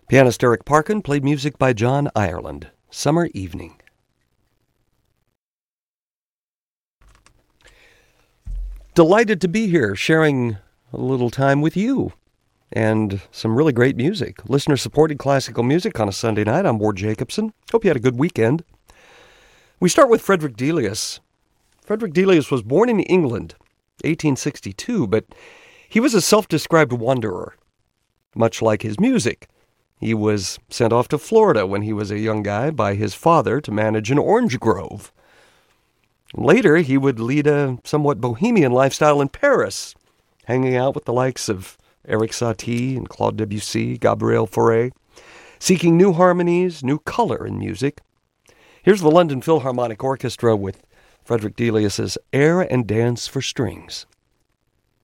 Pianist Eric Parkin played music by John Ireland, Summer Evening. Delighted to be here sharing a little time with you and some really great music. Listener-supported classical music on a Sunday night. I'm Ward Jacobson. Hope you had a good weekend. We start with Frederick Delius. Frederick Delius was born in England, 1862, but he was a self-described wanderer, much like his music. He was sent off to Florida when he was a young guy by his father to manage an orange grove. Later, he would lead a somewhat bohemian lifestyle in Paris, hanging out with the likes of Erik Satie and Claude Debussy, Gabriel Fauré, seeking new harmonies, new color in music. Here's the London Philharmonic Orchestra with Frederick Delius's Air and Dance for Strings.